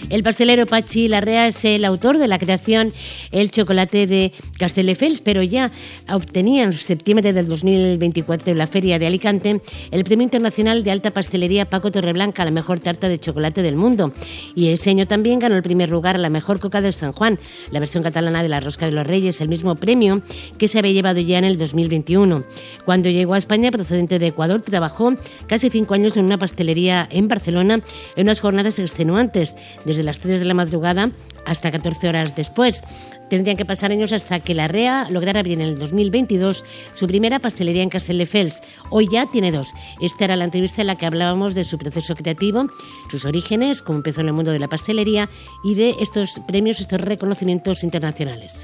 El pastelero Patxi Larrea es el autor de la creación El chocolate de Castelldefels, pero ya obtenía en septiembre del 2024 en la Feria de Alicante el Premio Internacional de Alta Pastelería Paco Torreblanca a la mejor tarta de chocolate del mundo. Y ese año también ganó el primer lugar a la mejor coca de San Juan, la versión catalana de la Rosca de los Reyes, el mismo premio que se había llevado ya en el 2021. Cuando llegó a España, procedente de Ecuador, trabajó casi 5 años en una pastelería en Barcelona en unas jornadas extenuantes, desde las 3 de la madrugada hasta 14 horas después. Tendrían que pasar años hasta que Larrea lograra abrir en el 2022 su primera pastelería en Castelldefels. Hoy ya tiene 2. Esta era la entrevista en la que hablábamos de su proceso creativo, sus orígenes, cómo empezó en el mundo de la pastelería y de estos premios, estos reconocimientos internacionales.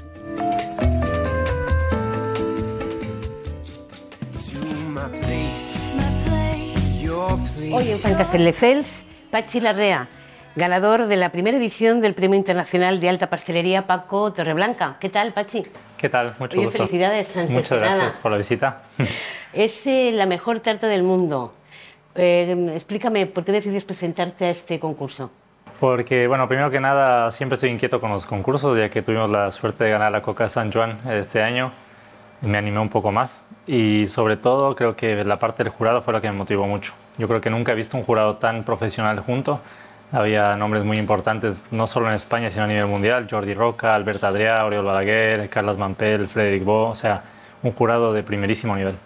Hoy en Castelldefels, Patxi Larrea, ganador de la primera edición del Premio Internacional de Alta Pastelería Paco Torreblanca. ¿Qué tal, Patxi? ¿Qué tal? Mucho gusto. Felicidades. Muchas gracias por la visita. Es la mejor tarta del mundo. Explícame, ¿por qué decides presentarte a este concurso? Porque, bueno, primero que nada, siempre estoy inquieto con los concursos, ya que tuvimos la suerte de ganar la Coca San Juan este año. Me animé un poco más y, sobre todo, creo que la parte del jurado fue la que me motivó mucho. Yo creo que nunca he visto un jurado tan profesional junto. Había nombres muy importantes, no solo en España, sino a nivel mundial. Jordi Roca, Albert Adrià, Oriol Balaguer, Carles Mampel, Frédéric Bo. O sea, un jurado de primerísimo nivel.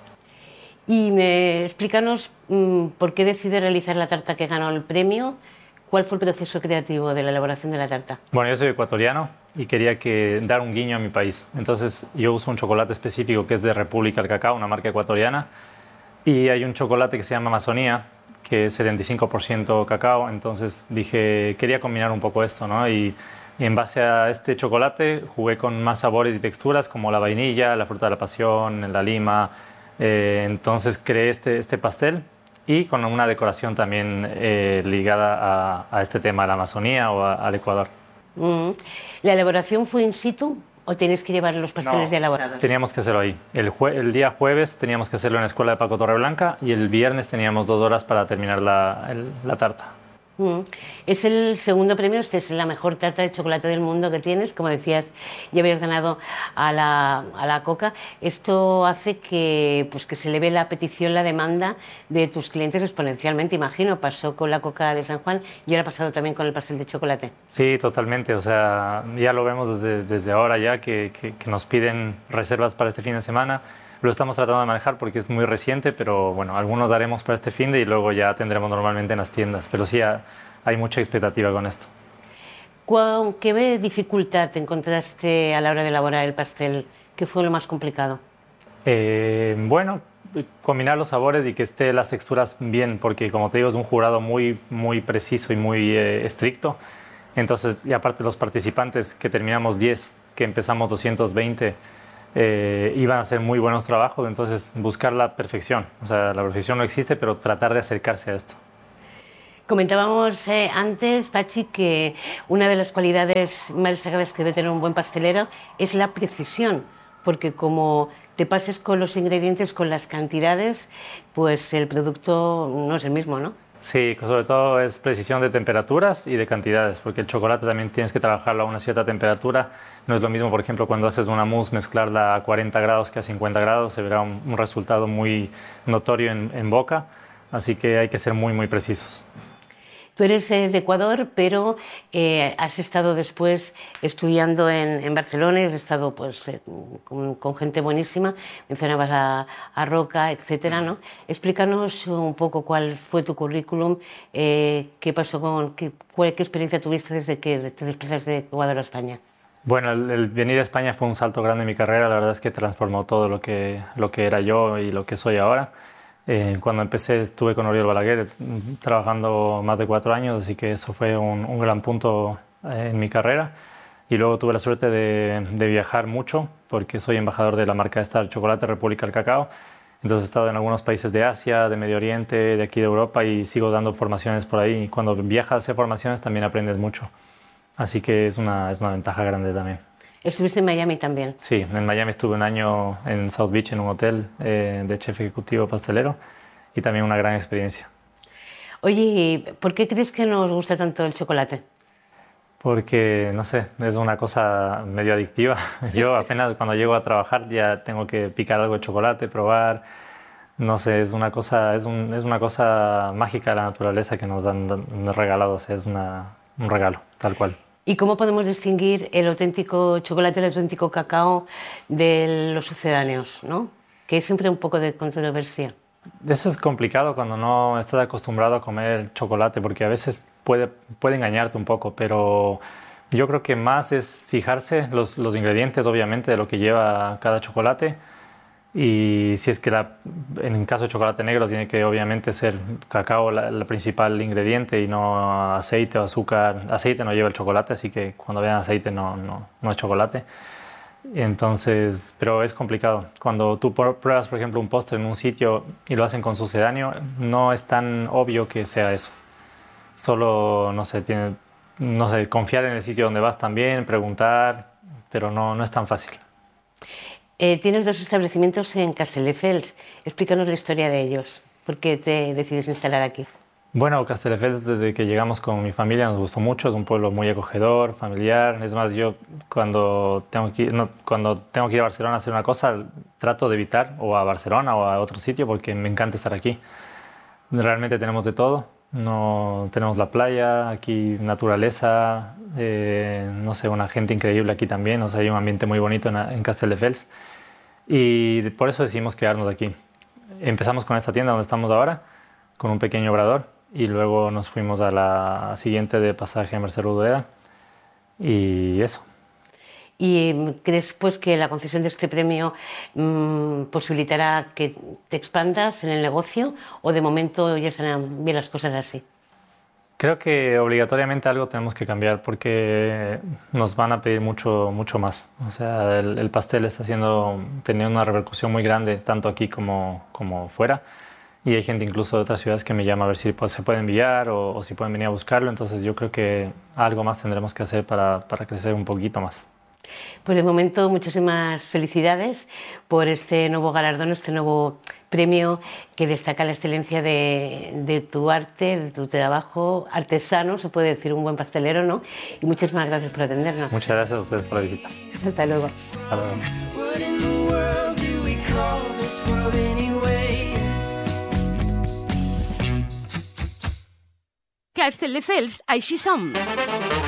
Y explícanos por qué decides realizar la tarta que ganó el premio. ¿Cuál fue el proceso creativo de la elaboración de la tarta? Bueno, yo soy ecuatoriano y quería dar un guiño a mi país. Entonces, yo uso un chocolate específico que es de República del Cacao, una marca ecuatoriana. Y hay un chocolate que se llama Amazonía, que es 75% cacao. Entonces dije, quería combinar un poco esto, ¿no? Y en base a este chocolate jugué con más sabores y texturas, como la vainilla, la fruta de la pasión, la lima. Entonces creé este pastel y con una decoración también ligada a este tema, a la Amazonía o al Ecuador. ¿La elaboración fue in situ o tenéis que llevar los pasteles ya elaborados? Teníamos que hacerlo ahí. El día jueves teníamos que hacerlo en la escuela de Paco Torreblanca y el viernes teníamos 2 horas para terminar la tarta. Es el segundo premio, esta es la mejor tarta de chocolate del mundo que tienes, como decías, ya habías ganado a la Coca. Esto hace que se eleve la petición, la demanda de tus clientes exponencialmente, imagino. Pasó con la Coca de San Juan y ahora ha pasado también con el pastel de chocolate. Sí, totalmente, o sea, ya lo vemos desde ahora ya que nos piden reservas para este fin de semana. Lo estamos tratando de manejar porque es muy reciente, pero bueno, algunos daremos para este fin de y luego ya tendremos normalmente en las tiendas. Pero sí, hay mucha expectativa con esto. ¿Qué dificultad te encontraste a la hora de elaborar el pastel? ¿Qué fue lo más complicado? Bueno, combinar los sabores y que estén las texturas bien, porque como te digo, es un jurado muy, muy preciso y muy estricto. Entonces, y aparte los participantes, que terminamos 10, que empezamos 220, iban a hacer muy buenos trabajos, entonces buscar la perfección. O sea, la perfección no existe, pero tratar de acercarse a esto. Comentábamos antes, Patxi, que una de las cualidades más destacadas que debe tener un buen pastelero es la precisión, porque como te pases con los ingredientes, con las cantidades, pues el producto no es el mismo, ¿no? Sí, sobre todo es precisión de temperaturas y de cantidades, porque el chocolate también tienes que trabajarlo a una cierta temperatura. No es lo mismo, por ejemplo, cuando haces una mousse, mezclarla a 40 grados que a 50 grados, se verá un resultado muy notorio en boca, así que hay que ser muy, muy precisos. Tú eres de Ecuador, pero has estado después estudiando en Barcelona y has estado con gente buenísima. Mencionabas a Roca, etcétera, ¿no? Explícanos un poco cuál fue tu currículum, qué pasó qué experiencia tuviste desde que te desplazas de Ecuador a España. Bueno, el venir a España fue un salto grande en mi carrera. La verdad es que transformó todo lo que era yo y lo que soy ahora. Cuando empecé estuve con Oriol Balaguer trabajando más de 4 años, así que eso fue un gran punto en mi carrera. Y luego tuve la suerte de viajar mucho, porque soy embajador de la marca Star Chocolate República del Cacao. Entonces he estado en algunos países de Asia, de Medio Oriente, de aquí de Europa y sigo dando formaciones por ahí. Y cuando viajas a hacer formaciones también aprendes mucho. Así que es una ventaja grande también. ¿Estuviste en Miami también? Sí, en Miami estuve 1 año en South Beach en un hotel de chef ejecutivo pastelero y también una gran experiencia. Oye, ¿por qué crees que nos gusta tanto el chocolate? porque, no sé, es una cosa medio adictiva. Yo apenas cuando llego a trabajar ya tengo que picar algo de chocolate, probar. No sé, es una cosa mágica de la naturaleza que nos dan regalado, o sea, un regalo, tal cual. ¿Y cómo podemos distinguir el auténtico chocolate, el auténtico cacao de los sucedáneos, ¿no? Que es siempre un poco de controversia. Eso es complicado cuando no estás acostumbrado a comer chocolate, porque a veces puede engañarte un poco, pero yo creo que más es fijarse los ingredientes, obviamente, de lo que lleva cada chocolate. Y si es que en el caso de chocolate negro tiene que obviamente ser cacao la principal ingrediente y no aceite o azúcar. Aceite no lleva el chocolate, así que cuando vean aceite no es chocolate. Entonces, pero es complicado. Cuando tú pruebas, por ejemplo, un postre en un sitio y lo hacen con sucedáneo, no es tan obvio que sea eso. Solo, no sé, confiar en el sitio donde vas también, preguntar, pero no es tan fácil. Tienes dos establecimientos en Castelldefels. Explícanos la historia de ellos. ¿Por qué te decides instalar aquí? Bueno, Castelldefels, desde que llegamos con mi familia nos gustó mucho, es un pueblo muy acogedor, familiar. Es más, yo cuando tengo que ir, no, cuando tengo que ir a Barcelona a hacer una cosa, trato de evitar o a Barcelona o a otro sitio porque me encanta estar aquí. Realmente tenemos de todo. No, tenemos la playa, aquí naturaleza, no sé, una gente increíble aquí también. O sea, hay un ambiente muy bonito en Castelldefels y por eso decidimos quedarnos aquí. Empezamos con esta tienda donde estamos ahora, con un pequeño obrador. Y luego nos fuimos a la siguiente de Pasaje a Mercè Rodoreda y eso. ¿Y crees pues que la concesión de este premio posibilitará que te expandas en el negocio o de momento ya serán bien las cosas así? Creo que obligatoriamente algo tenemos que cambiar porque nos van a pedir mucho más. O sea, el pastel está teniendo una repercusión muy grande tanto aquí como fuera. Y hay gente incluso de otras ciudades que me llama a ver si pues, se puede enviar o si pueden venir a buscarlo. Entonces yo creo que algo más tendremos que hacer para crecer un poquito más. Pues de momento muchísimas felicidades por este nuevo galardón, este nuevo premio que destaca la excelencia de tu arte, de tu trabajo artesano, se puede decir un buen pastelero, ¿no? Y muchísimas gracias por atendernos. Muchas gracias a ustedes por la visita. Hasta luego. Hasta luego. Castelldefels, així som.